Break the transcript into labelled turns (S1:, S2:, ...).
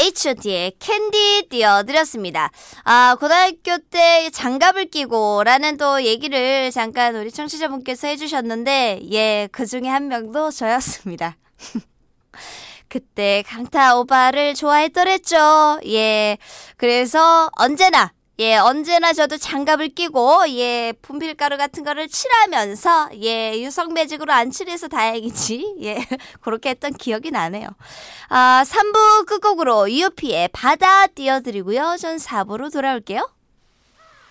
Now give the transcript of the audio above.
S1: H.O.T의 캔디 띄워드렸습니다. 고등학교 때 장갑을 끼고 라는 또 얘기를 잠깐 우리 청취자분께서 해주셨는데, 예, 그 중에 한 명도 저였습니다. 그때 강타 오바를 좋아했더랬죠. 예, 그래서 언제나 저도 장갑을 끼고, 예, 분필가루 같은 거를 칠하면서, 예, 유성 매직으로 안 칠해서 다행이지, 예, 그렇게 했던 기억이 나네요. 3부 끝곡으로 UOP의 바다 띄워드리고요. 전 4부로 돌아올게요.